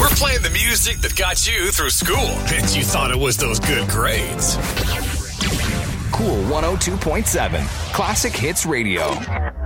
We're playing the music that got you through school, and you thought it was those good grades. Cool 102.7 Classic Hits Radio.